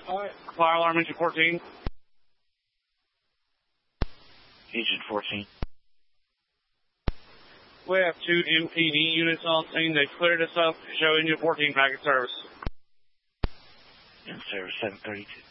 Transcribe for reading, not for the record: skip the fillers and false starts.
Fire alarm engine 14. Engine 14. We have 2 MPD units on scene. They cleared us up, show engine 14 back in service. In service 732.